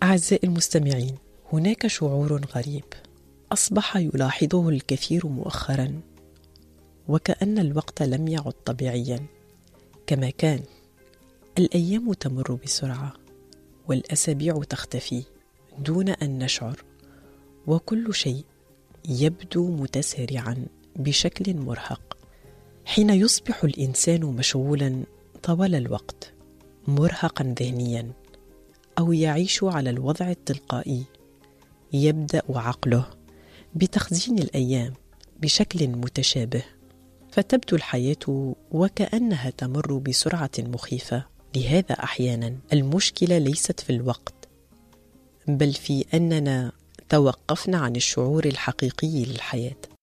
أعزائي المستمعين، هناك شعور غريب أصبح يلاحظه الكثير مؤخرا، وكأن الوقت لم يعد طبيعيا كما كان. الأيام تمر بسرعة والأسابيع تختفي دون أن نشعر، وكل شيء يبدو متسارعا بشكل مرهق. حين يصبح الإنسان مشغولا طوال الوقت، مرهقا ذهنيا، أو يعيش على الوضع التلقائي، يبدأ عقله بتخزين الأيام بشكل متشابه، فتبدو الحياة وكأنها تمر بسرعة مخيفة. لهذا أحيانا المشكلة ليست في الوقت، بل في أننا توقفنا عن الشعور الحقيقي للحياة.